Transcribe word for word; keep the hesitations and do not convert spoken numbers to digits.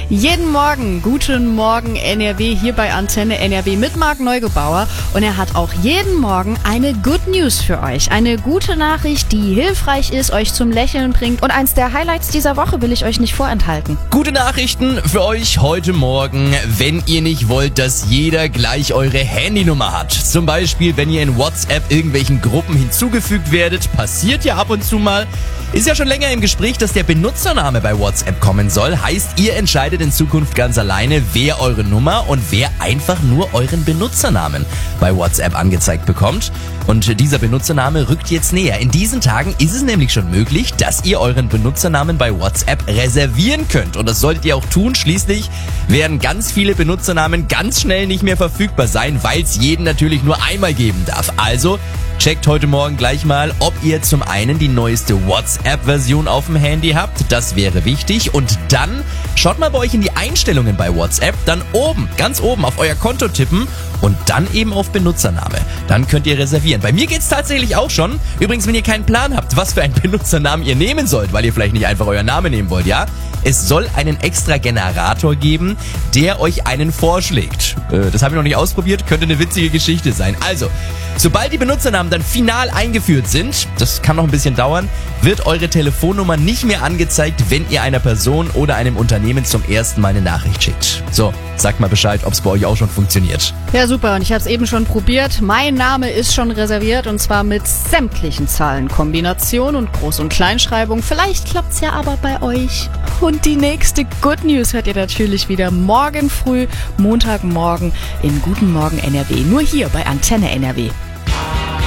Jeden Morgen, guten Morgen N R W hier bei Antenne N R W mit Marc Neugebauer. Und er hat auch jeden Morgen eine Good News für euch. Eine gute Nachricht, die hilfreich ist, euch zum Lächeln bringt. Und eins der Highlights dieser Woche will ich euch nicht vorenthalten. Gute Nachrichten für euch heute Morgen, wenn ihr nicht wollt, dass jeder gleich eure Handynummer hat. Zum Beispiel, wenn ihr in WhatsApp irgendwelchen Gruppen hinzugefügt werdet, passiert ja ab und zu mal. Ist ja schon länger im Gespräch, dass der Benutzername bei WhatsApp kommen soll. Heißt, ihr entscheidet in Zukunft ganz alleine, wer eure Nummer und wer einfach nur euren Benutzernamen bei WhatsApp angezeigt bekommt. Und dieser Benutzername rückt jetzt näher. In diesen Tagen ist es nämlich schon möglich, dass ihr euren Benutzernamen bei WhatsApp reservieren könnt. Und das solltet ihr auch tun. Schließlich werden ganz viele Benutzernamen ganz schnell nicht mehr verfügbar sein, weil es jeden natürlich nur einmal geben darf. Also checkt heute Morgen gleich mal, ob ihr zum einen die neueste WhatsApp-Version auf dem Handy habt. Das wäre wichtig. Und dann schaut mal bei euch in die Einstellungen bei WhatsApp. Dann oben, ganz oben auf euer Konto tippen und dann eben auf Benutzername. Dann könnt ihr reservieren. Bei mir geht's tatsächlich auch schon. Übrigens, wenn ihr keinen Plan habt, was für einen Benutzernamen ihr nehmen sollt, weil ihr vielleicht nicht einfach euren Namen nehmen wollt, ja? Es soll einen extra Generator geben, der euch einen vorschlägt. Äh, das habe ich noch nicht ausprobiert, könnte eine witzige Geschichte sein. Also, sobald die Benutzernamen dann final eingeführt sind, das kann noch ein bisschen dauern, wird eure Telefonnummer nicht mehr angezeigt, wenn ihr einer Person oder einem Unternehmen zum ersten Mal eine Nachricht schickt. So, sagt mal Bescheid, ob es bei euch auch schon funktioniert. Ja, super. Und ich habe es eben schon probiert. Mein Name ist schon reserviert und zwar mit sämtlichen Zahlenkombinationen und Groß- und Kleinschreibung. Vielleicht klappt's ja aber bei euch. Und die nächste Good News hört ihr natürlich wieder morgen früh, Montagmorgen in Guten Morgen N R W. Nur hier bei Antenne N R W.